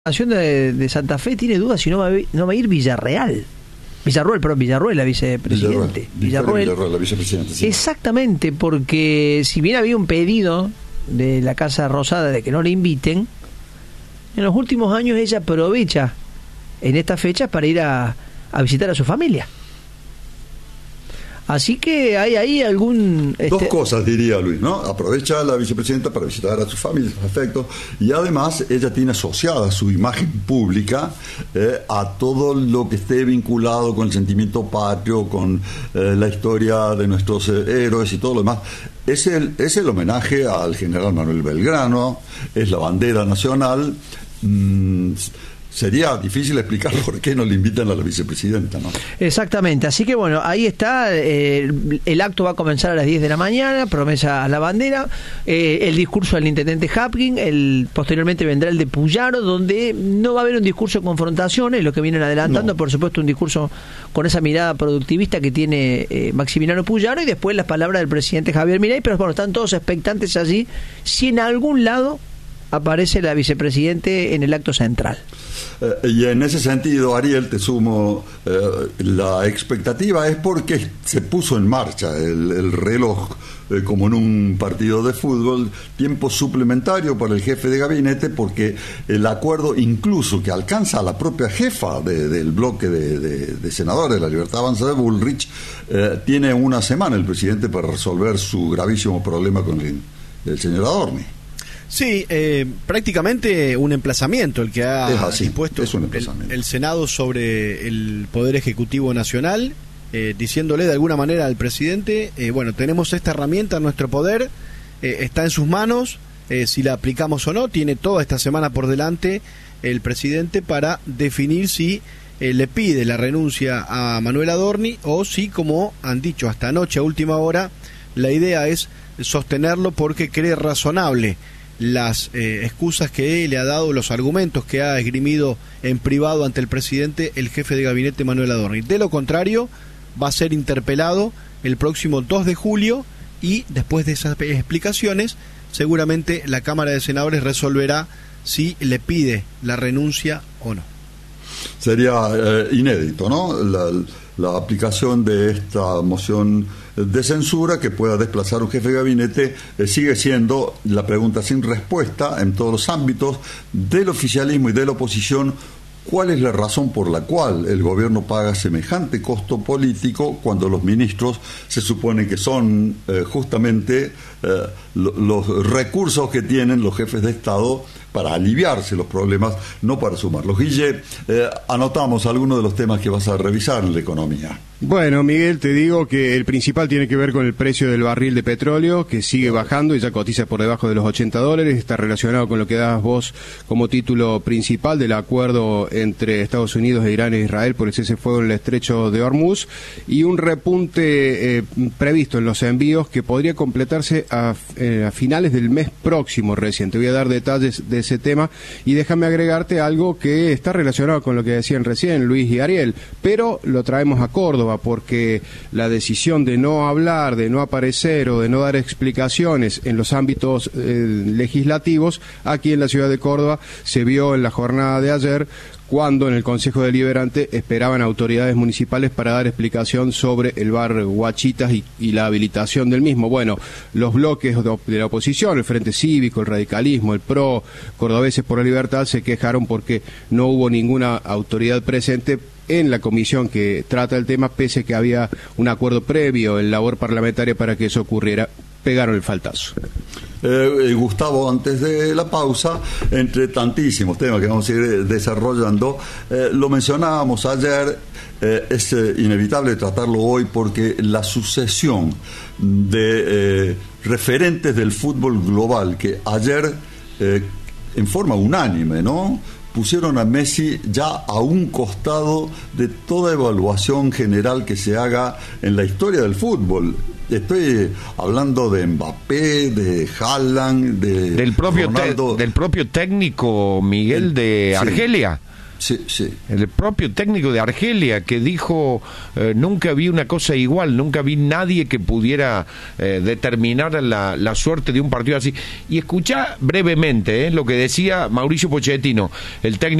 De Santa Fe tiene dudas si no va a ir Villarruel, la vicepresidente. Villarruel, la vicepresidenta, sí. Exactamente, porque si bien había un pedido de la Casa Rosada de que no le inviten, en los últimos años ella aprovecha en estas fechas para ir a visitar a su familia. Así que hay ahí dos cosas, diría Luis, ¿no? Aprovecha a la vicepresidenta para visitar a su familia, sus afectos, y además ella tiene asociada su imagen pública a todo lo que esté vinculado con el sentimiento patrio, con la historia de nuestros héroes y todo lo demás. Es el homenaje al general Manuel Belgrano, es la bandera nacional. Sería difícil explicar por qué no le invitan a la vicepresidenta, ¿no? Exactamente, así que bueno, ahí está, el acto va a comenzar a las 10 de la mañana, promesa a la bandera, el discurso del intendente Hapkin, posteriormente vendrá el de Puyaro, donde no va a haber un discurso de confrontación, es lo que vienen adelantando, no. Por supuesto un discurso con esa mirada productivista que tiene Maximiliano Puyaro, y después las palabras del presidente Javier Milei, pero bueno, están todos expectantes allí, si en algún lado aparece la vicepresidente en el acto central. Y en ese sentido, Ariel, te sumo, la expectativa es porque se puso en marcha el reloj, como en un partido de fútbol, tiempo suplementario para el jefe de gabinete, porque el acuerdo incluso que alcanza a la propia jefa del bloque de senadores de la Libertad Avanza de Bullrich, tiene una semana el presidente para resolver su gravísimo problema con el señor Adorni. Sí, prácticamente un emplazamiento el que ha dispuesto el Senado sobre el Poder Ejecutivo Nacional, diciéndole de alguna manera al presidente, bueno, tenemos esta herramienta en nuestro poder, está en sus manos, si la aplicamos o no, tiene toda esta semana por delante el presidente para definir si le pide la renuncia a Manuel Adorni o si, como han dicho hasta anoche a última hora, la idea es sostenerlo porque cree razonable las excusas que le ha dado, los argumentos que ha esgrimido en privado ante el presidente el jefe de gabinete Manuel Adorni. De lo contrario, va a ser interpelado el próximo 2 de julio y después de esas explicaciones, seguramente la Cámara de Senadores resolverá si le pide la renuncia o no. Sería inédito, ¿no? La aplicación de esta moción de censura que pueda desplazar un jefe de gabinete sigue siendo la pregunta sin respuesta en todos los ámbitos del oficialismo y de la oposición. ¿Cuál es la razón por la cual el gobierno paga semejante costo político cuando los ministros se supone que son justamente los recursos que tienen los jefes de Estado para aliviarse los problemas, no para sumarlos? Guille, anotamos algunos de los temas que vas a revisar en la economía. Bueno, Miguel, te digo que el principal tiene que ver con el precio del barril de petróleo, que sigue bajando y ya cotiza por debajo de los $80. Está relacionado con lo que das vos como título principal del acuerdo entre Estados Unidos e Irán e Israel por el cese de fuego en el estrecho de Hormuz, y un repunte previsto en los envíos que podría completarse a finales del mes próximo recién. Te voy a dar detalles de ese tema y déjame agregarte algo que está relacionado con lo que decían recién Luis y Ariel, pero lo traemos a Córdoba porque la decisión de no hablar, de no aparecer o de no dar explicaciones en los ámbitos legislativos aquí en la ciudad de Córdoba se vio en la jornada de ayer, cuando en el Consejo Deliberante esperaban autoridades municipales para dar explicación sobre el bar Guachitas y la habilitación del mismo. Bueno, los bloques de la oposición, el Frente Cívico, el Radicalismo, el PRO, Cordobeses por la Libertad, se quejaron porque no hubo ninguna autoridad presente en la comisión que trata el tema, pese a que había un acuerdo previo en labor parlamentaria para que eso ocurriera. Pegaron el faltazo. Gustavo, antes de la pausa, entre tantísimos temas que vamos a ir desarrollando, lo mencionábamos ayer, es inevitable tratarlo hoy porque la sucesión de referentes del fútbol global que ayer, en forma unánime, ¿no?, pusieron a Messi ya a un costado de toda evaluación general que se haga en la historia del fútbol. Estoy hablando de Mbappé, de Haaland, del propio técnico Miguel de Argelia. Sí, sí. El propio técnico de Argelia que dijo nunca vi una cosa igual, nunca vi nadie que pudiera determinar la suerte de un partido así. Y escuchá brevemente lo que decía Mauricio Pochettino, el técnico